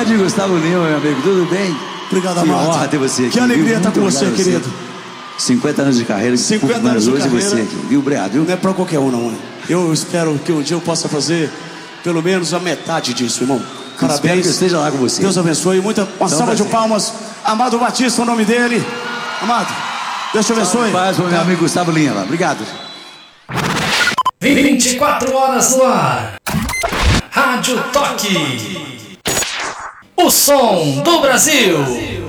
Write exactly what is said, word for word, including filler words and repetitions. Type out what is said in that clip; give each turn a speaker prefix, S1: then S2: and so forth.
S1: Grande Gustavo Lima, meu amigo, tudo bem?
S2: Obrigado,
S1: que
S2: Amado.
S1: honra ter você aqui.
S2: Que alegria estar com você,
S1: você,
S2: querido.
S1: cinquenta anos de carreira,
S2: cinquenta anos de
S1: hoje
S2: carreira.
S1: você aqui, viu, Obrigado, viu?
S2: Não é pra qualquer um, não, né? Eu espero que um dia eu possa fazer pelo menos a metade disso, irmão. Parabéns.
S1: Espero que eu esteja lá com você.
S2: Deus abençoe. Muita, uma
S1: Então,
S2: salva de
S1: prazer.
S2: palmas. Amado Batista, o nome dele. Amado, Deus te abençoe.
S1: Paz para o meu amigo Gustavo Lima. Obrigado.
S3: vinte e quatro horas no ar. Rádio Toque. O som do Brasil.